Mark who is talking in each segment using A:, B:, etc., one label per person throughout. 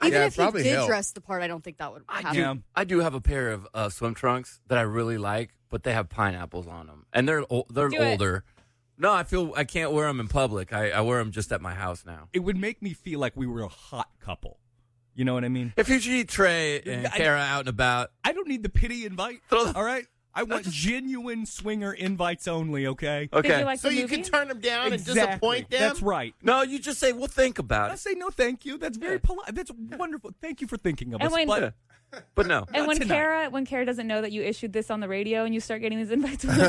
A: Even if you did
B: help.
A: dress the part, I don't think that would happen.
C: I do have a pair of swim trunks that I really like, but they have pineapples on them, and they're older. No, I can't wear them in public. I wear them just at my house now.
D: It would make me feel like we were a hot couple. You know what I mean?
C: If you see Trey and Kara out and about,
D: I don't need the pity invite. All right, I want genuine swinger invites only. Okay.
C: Okay.
E: You like
B: So
E: the
B: you
E: movie?
B: can turn them down and disappoint them?
D: That's right.
C: No, you just say, "Well, think about
D: I
C: it."
D: say no, thank you. That's very polite. That's wonderful. Thank you for thinking of
E: And
D: us.
E: when-
C: But no.
E: And when
D: tonight.
E: Kara doesn't know that you issued this on the radio and you start getting these invites. Did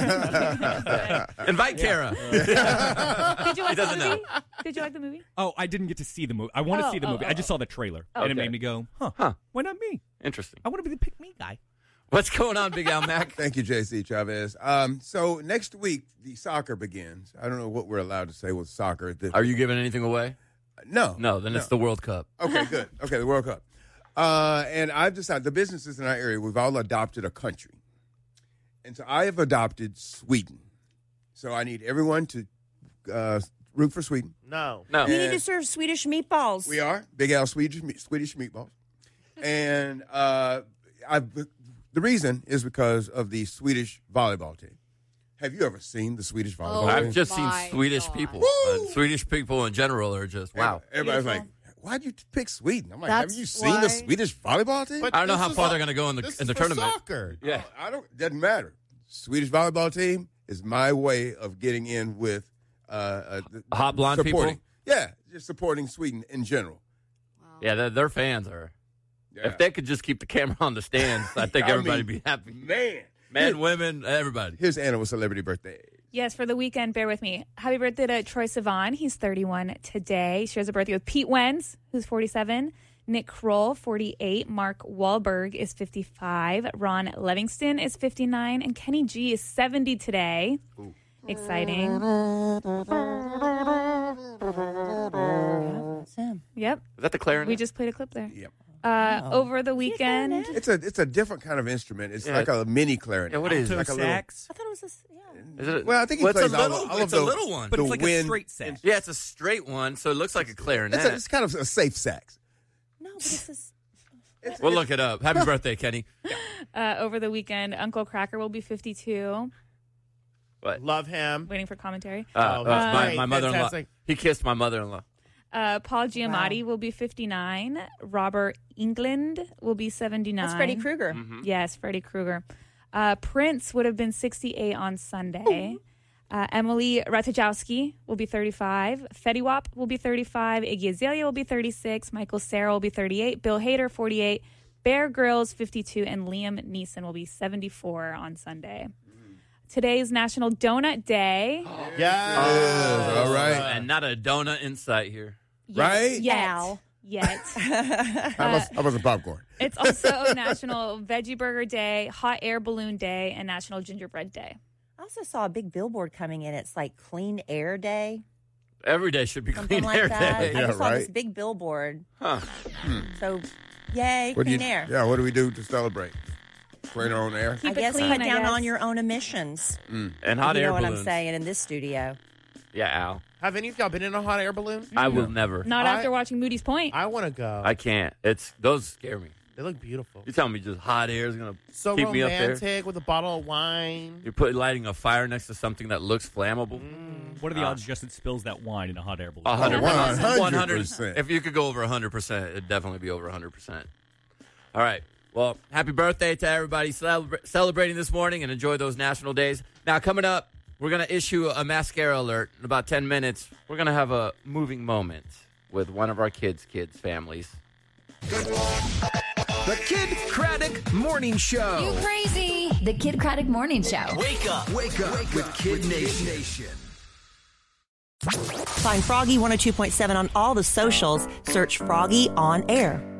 C: Invite Kara.
E: you like the
C: doesn't
E: movie?
C: know.
E: Did you like the movie?
D: Oh, I didn't get to see the movie. I want to see the movie. I just saw the trailer, and it
C: Okay.
D: made me go, huh? Why not me?
C: Interesting.
D: I want to be the pick me guy.
C: What's going on, Big Al Mac?
B: Thank you, JC Chavez. So next week, the soccer begins. I don't know what we're allowed to say with soccer.
C: Are you giving anything away?
B: No.
C: No, then it's the World Cup.
B: Okay, good. Okay, the World Cup. And I've decided, the businesses in our area, we've all adopted a country. And so I have adopted Sweden. So I need everyone to root for Sweden.
C: No.
F: You need to serve Swedish meatballs.
B: We are. Big Al Swedish meatballs. And the reason is because of the Swedish volleyball team. Have you ever seen the Swedish volleyball team?
C: I've just seen
A: my
C: Swedish
A: God.
C: people. Swedish people in general are just, wow.
B: Everybody's like, why'd you pick Sweden? I'm like,
A: That's
B: have you seen the
A: why-
B: Swedish volleyball team?
C: I don't know how far they're going to go in the
B: This
C: in
B: is
C: the
B: for
C: tournament.
B: Soccer.
C: Yeah.
B: Doesn't matter. Swedish volleyball team is my way of getting in with
C: Hot blonde
B: supporting.
C: people?
B: Yeah, just supporting Sweden in general.
C: Yeah, their fans are.
B: Yeah.
C: If they could just keep the camera on the stands, I think everybody would be happy.
B: Man.
C: Men, women, everybody.
B: Here's Anna with celebrity birthday.
E: Yes, for the weekend, bear with me. Happy birthday to Troye Sivan. He's 31 today. Shares a birthday with Pete Wentz, who's 47. Nick Kroll, 48. Mark Wahlberg is 55. Ron Livingston is 59. And Kenny G is 70 today. Ooh. Exciting. Yep.
C: Is that the clarinet?
E: We just played a clip there.
B: Yep.
E: Over the weekend.
B: It's a different kind of instrument. It's like a mini clarinet.
C: Yeah, what is it?
B: Like a little,
D: sax.
F: I thought it was
C: Is it?
B: well, I think he
C: Well,
B: plays
C: it's a little,
B: all
C: it's
B: of
C: a
B: the,
C: little one.
D: But
B: the
D: it's like
B: wind.
D: a straight sax.
C: Yeah, it's a straight one, so it looks like a clarinet.
B: It's kind of a safe sax.
F: No, but this is.
C: We'll look it up. Happy birthday, Kenny.
E: Over the weekend, Uncle Cracker will be 52.
C: What?
A: Love him.
E: Waiting for commentary.
C: My mother-in-law.
A: fantastic.
C: He kissed my mother-in-law.
E: Paul Giamatti will be 59. Robert England will be 79.
F: That's Freddy Krueger.
C: Mm-hmm.
E: Yes, Freddy Krueger. Prince would have been 68 on Sunday. Emily Ratajkowski will be 35. Fetty Wap will be 35. Iggy Azalea will be 36. Michael Cera will be 38. Bill Hader, 48. Bear Grylls, 52. And Liam Neeson will be 74 on Sunday. Today is National Donut Day.
A: Yeah.
B: All right.
C: And not a donut in sight here.
B: Right?
F: Al.
E: Yet.
B: How about some popcorn?
E: It's also National Veggie Burger Day, Hot Air Balloon Day, and National Gingerbread Day.
F: I also saw a big billboard coming in. It's like Clean Air Day.
C: Every day should be
F: Something
C: clean
F: like
C: air
F: that.
C: day.
F: I just saw this
B: right.
F: big billboard.
C: Huh.
F: So, yay,
B: What do
F: clean air.
B: Yeah, what do we do to celebrate? Clean our own air?
F: I
E: Keep it
F: guess
E: clean,
F: cut
E: I
F: down
E: guess.
F: on your own emissions.
C: And hot
F: you
C: air
F: know what
C: balloons.
F: I'm saying in this studio.
C: Yeah, Al.
A: Have any of y'all been in a hot air balloon?
C: I will never.
E: Not after watching Moody's Point.
A: I want to go.
C: I can't. Those scare me.
A: They look beautiful.
C: You telling me just hot air is gonna
A: So
C: keep me up there?
A: romantic with a bottle of wine.
C: You're lighting a fire next to something that looks flammable.
D: What are the odds Justin spills that wine in a hot air balloon?
B: 100%.
C: If you could go over 100%, it'd definitely be over 100%. All right. Well, happy birthday to everybody celebrating this morning, and enjoy those national days. Now, coming up, we're going to issue a mascara alert in about 10 minutes. We're going to have a moving moment with one of our kids' families.
G: The Kid Craddock Morning Show.
H: You crazy. The Kid Craddock Morning Show.
G: Wake up with Kid Nation.
F: Find Froggy 102.7 on all the socials. Search Froggy on Air.